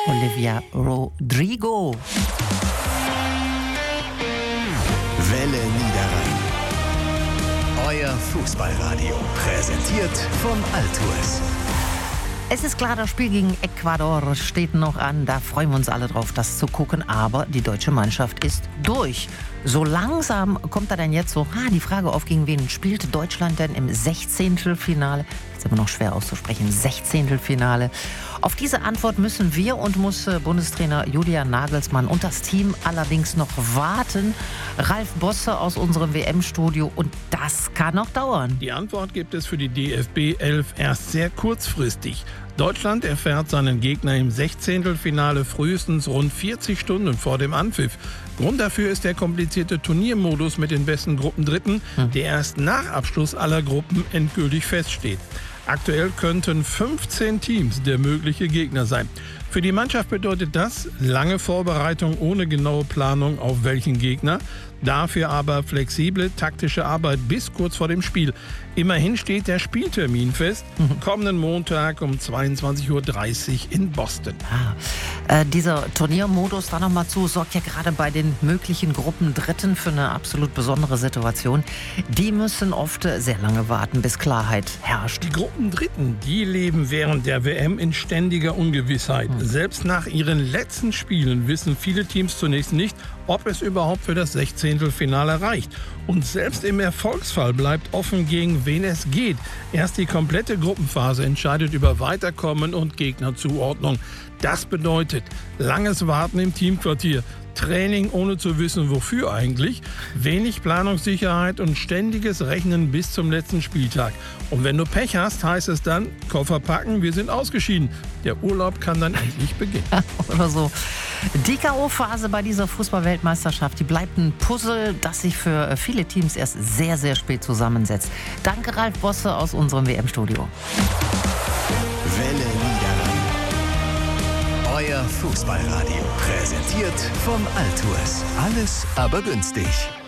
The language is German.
Olivia Rodrigo. Welle Niederrhein. Euer Fußballradio. Präsentiert von Altours. Es ist klar, das Spiel gegen Ecuador steht noch an. Da freuen wir uns alle drauf, das zu gucken. Aber die deutsche Mannschaft ist durch. So langsam kommt da dann jetzt so die Frage auf, gegen wen spielt Deutschland denn im 16. Ist aber noch schwer auszusprechen, 16. Auf diese Antwort müssen wir und muss Bundestrainer Julian Nagelsmann und das Team allerdings noch warten. Ralf Bosse aus unserem WM-Studio, und das kann noch dauern. Die Antwort gibt es für die DFB 11 erst sehr kurzfristig. Deutschland erfährt seinen Gegner im 16. frühestens rund 40 Stunden vor dem Anpfiff. Grund dafür ist der komplizierte Turniermodus mit den besten Gruppendritten, der erst nach Abschluss aller Gruppen endgültig feststeht. Aktuell könnten 15 Teams der mögliche Gegner sein. Für die Mannschaft bedeutet das lange Vorbereitung ohne genaue Planung auf welchen Gegner, dafür aber flexible taktische Arbeit bis kurz vor dem Spiel. Immerhin steht der Spieltermin fest, kommenden Montag um 22:30 Uhr in Boston. Dieser Turniermodus, da nochmal zu, sorgt ja gerade bei den möglichen Gruppendritten für eine absolut besondere Situation. Die müssen oft sehr lange warten, bis Klarheit herrscht. Die Gruppendritten, die leben während der WM in ständiger Ungewissheit. Selbst nach ihren letzten Spielen wissen viele Teams zunächst nicht, ob es überhaupt für das 16. reicht. Und selbst im Erfolgsfall bleibt offen, gegen wen es geht. Erst die komplette Gruppenphase entscheidet über Weiterkommen und Gegnerzuordnung. Das bedeutet langes Warten im Teamquartier, Training ohne zu wissen, wofür eigentlich, wenig Planungssicherheit und ständiges Rechnen bis zum letzten Spieltag. Und wenn du Pech hast, heißt es dann, Koffer packen, wir sind ausgeschieden. Der Urlaub kann dann endlich beginnen. Oder so. Die K.O.-Phase bei dieser Fußball-Weltmeisterschaft, die bleibt ein Puzzle, das sich für viele Teams erst sehr, sehr spät zusammensetzt. Danke, Ralf Bosse aus unserem WM-Studio. Welle Niederrhein. Euer Fußballradio. Präsentiert von Altours. Alles aber günstig.